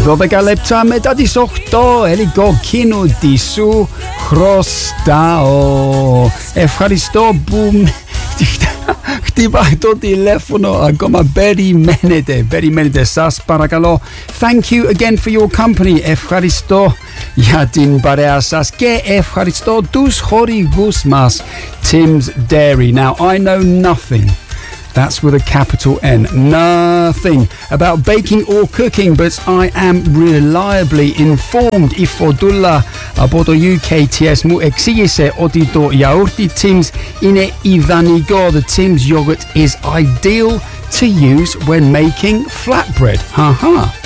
12 λεπτά μετά τις 8, Ελικό Κίνου Τισού χρωστάω. Ευχαριστώ που χτυπάει το τηλέφωνο. Ακόμα περιμένετε, σας παρακαλώ. Thank you again for your company. Ευχαριστώ για την παρέα σας και ευχαριστώ τους χορηγούς μας. Tim's Dairy. Now I know nothing, that's with a capital N, nothing about baking or cooking, but I am reliably informed. Η Φωτούλα από το UKTS μου εξήγησε ότι το γιαούρτι Tim's είναι ιδανικό. The Tim's yogurt is ideal to use when making flatbread. Haha.